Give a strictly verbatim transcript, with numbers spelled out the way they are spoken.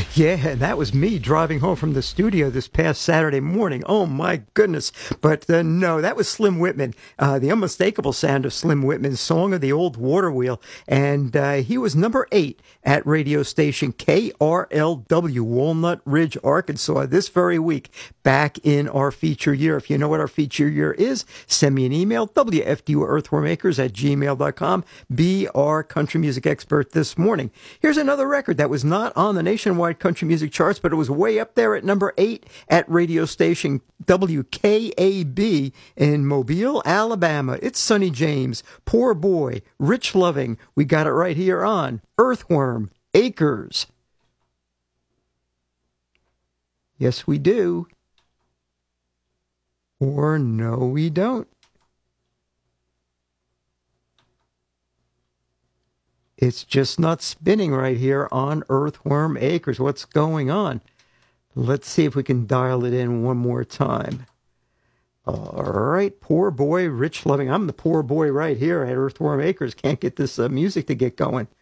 Yeah, and that was me driving home from the studio this past Saturday morning. Oh, my goodness. But uh, no, that was Slim Whitman, uh, the unmistakable sound of Slim Whitman's Song of the Old Water Wheel. And uh, he was number eight at radio station K R L W, Walnut Ridge, Arkansas, this very week, back in our feature year. If you know what our feature year is, send me an email, W F D U Earthwormakers at gmail dot com. Be our country music expert this morning. Here's another record that was not on the nationwide country music charts, but it was way up there at number eight at radio station W K A B in Mobile, Alabama. It's Sonny James, Poor Boy, Rich Loving. We got it right here on Earthworm Acres. Yes, we do. Or no, we don't. It's just not spinning right here on Earthworm Acres. What's going on? Let's see if we can dial it in one more time. All right, Poor Boy, Rich Loving. I'm the poor boy right here at Earthworm Acres. Can't get this uh, music to get going.